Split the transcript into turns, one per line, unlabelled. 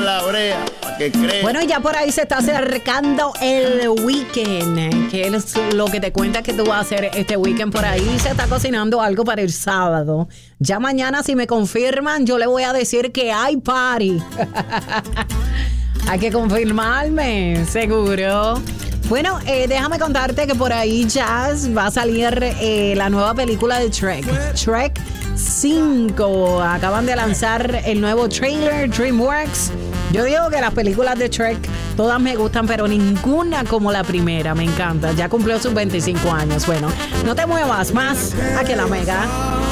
la brea, para que crean.
Bueno, ya por ahí se está acercando el weekend, que es lo que te cuenta que tú vas a hacer este weekend por ahí. Se está cocinando algo para el sábado. Ya mañana, si me confirman, yo le voy a decir que hay party. Hay que confirmarme, seguro. Bueno, déjame contarte que por ahí, Jazz, va a salir la nueva película de Shrek. Shrek 5. Acaban de lanzar el nuevo trailer, DreamWorks. Yo digo que las películas de Shrek todas me gustan, pero ninguna como la primera. Me encanta. Ya cumplió sus 25 años. Bueno, no te muevas más. Aquí en La Mega.